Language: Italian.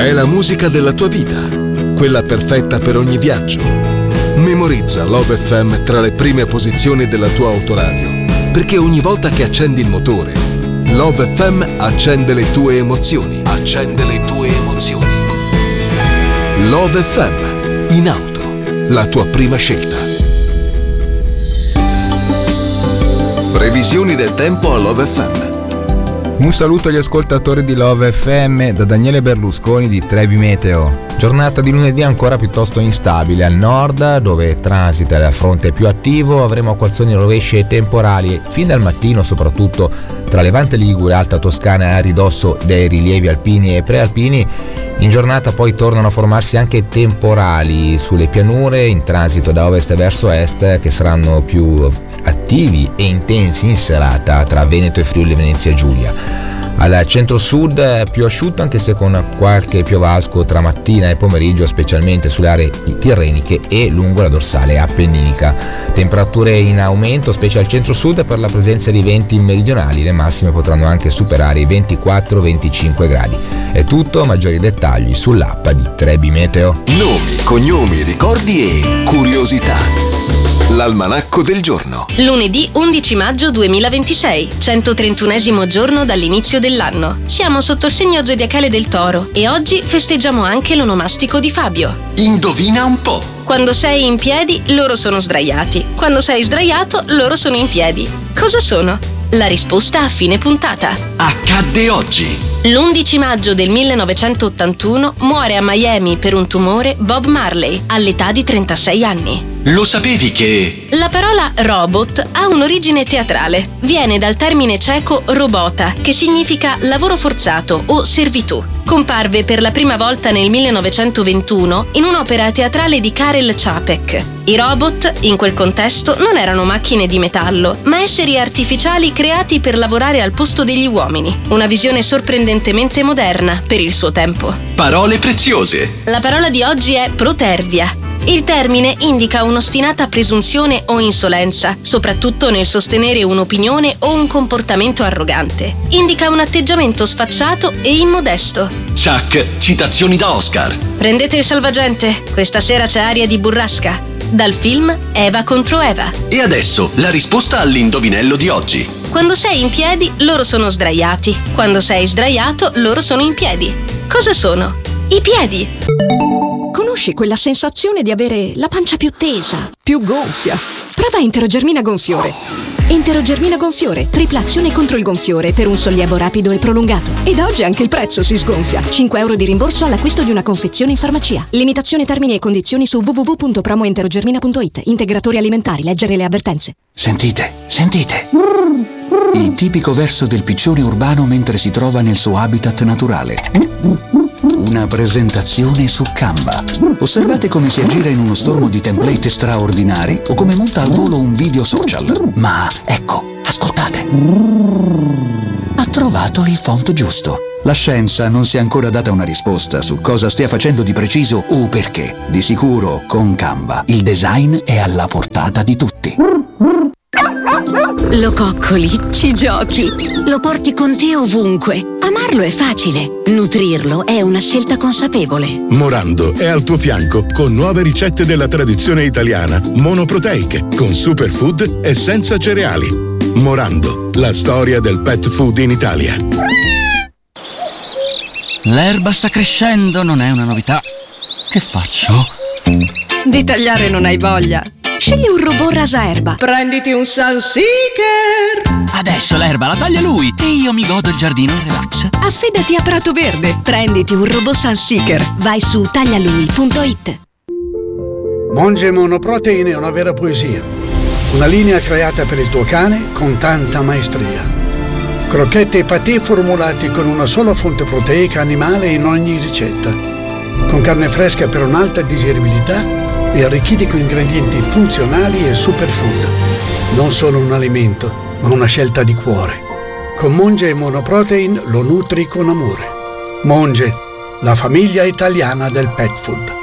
È la musica della tua vita, quella perfetta per ogni viaggio. Memorizza Love FM tra le prime posizioni della tua autoradio, perché ogni volta che accendi il motore, Love FM accende le tue emozioni. Accende le tue emozioni. Love FM, in auto, la tua prima scelta. Previsioni del tempo a Love FM. Un saluto agli ascoltatori di Love FM da Daniele Berlusconi di Trebi Meteo. Giornata di lunedì ancora piuttosto instabile al nord, dove transita il fronte più attivo. Avremo acquazzoni rovesce e temporali fin dal mattino, soprattutto tra Levante Ligure, Alta Toscana a ridosso dei rilievi alpini e prealpini. In giornata poi tornano a formarsi anche temporali sulle pianure in transito da ovest verso est, che saranno più attivi e intensi in serata tra Veneto e Friuli Venezia Giulia. Al centro-sud più asciutto, anche se con qualche piovasco tra mattina e pomeriggio, specialmente sulle aree tirreniche e lungo la dorsale appenninica. Temperature in aumento, specie al centro-sud, per la presenza di venti meridionali. Le massime potranno anche superare i 24-25 gradi. È tutto, maggiori dettagli sull'app di Trebi Meteo. Nomi, cognomi, ricordi e curiosità. L'almanacco del giorno. Lunedì 11 maggio 2026, 131esimo giorno dall'inizio dell'anno. Siamo sotto il segno zodiacale del Toro e oggi festeggiamo anche l'onomastico di Fabio. Indovina un po'. Quando sei in piedi, loro sono sdraiati. Quando sei sdraiato, loro sono in piedi. Cosa sono? La risposta a fine puntata. Accadde oggi. L'11 maggio del 1981 muore a Miami per un tumore Bob Marley all'età di 36 anni. Lo sapevi che... La parola robot ha un'origine teatrale. Viene dal termine ceco robota, che significa lavoro forzato o servitù. Comparve per la prima volta nel 1921 in un'opera teatrale di Karel Čapek. I robot, in quel contesto, non erano macchine di metallo, ma esseri artificiali creati per lavorare al posto degli uomini. Una visione sorprendentemente moderna per il suo tempo. Parole preziose. La parola di oggi è protervia. Il termine indica un'ostinata presunzione o insolenza, soprattutto nel sostenere un'opinione o un comportamento arrogante. Indica un atteggiamento sfacciato e immodesto. Chuck, citazioni da Oscar. Prendete il salvagente, questa sera c'è aria di burrasca. Dal film Eva contro Eva. E adesso la risposta all'indovinello di oggi. Quando sei in piedi, loro sono sdraiati. Quando sei sdraiato, loro sono in piedi. Cosa sono? I piedi. Conosci quella sensazione di avere la pancia più tesa, più gonfia? Prova Enterogermina Gonfiore. Enterogermina Gonfiore, tripla azione contro il gonfiore per un sollievo rapido e prolungato. Ed oggi anche il prezzo si sgonfia. 5 euro di rimborso all'acquisto di una confezione in farmacia. Limitazione, termini e condizioni su www.promoenterogermina.it. Integratori alimentari, leggere le avvertenze. Sentite, sentite. Il tipico verso del piccione urbano mentre si trova nel suo habitat naturale. Una presentazione su Canva. Osservate come si aggira in uno stormo di template straordinari o come monta al volo un video social. Ma ecco, ascoltate. Ha trovato il font giusto. La scienza non si è ancora data una risposta su cosa stia facendo di preciso o perché. Di sicuro, con Canva, il design è alla portata di tutti. Lo coccoli, ci giochi, lo porti con te ovunque. Amarlo è facile, nutrirlo è una scelta consapevole. Morando è al tuo fianco con nuove ricette della tradizione italiana, monoproteiche, con superfood e senza cereali. Morando, la storia del pet food in Italia. L'erba sta crescendo, non è una novità. Che faccio? Di tagliare non hai voglia? Scegli un robot rasaerba. Prenditi un Sunseeker. Adesso l'erba la taglia lui e io mi godo il giardino in relax. Affidati a Prato Verde. Prenditi un robot Sunseeker. Vai su taglialui.it. Monge Monoprotein è una vera poesia. Una linea creata per il tuo cane con tanta maestria. Crocchette e patè formulati con una sola fonte proteica animale in ogni ricetta. Con carne fresca per un'alta digeribilità e arricchiti con ingredienti funzionali e superfood. Non solo un alimento, ma una scelta di cuore. Con Monge e Monoprotein lo nutri con amore. Monge, la famiglia italiana del pet food.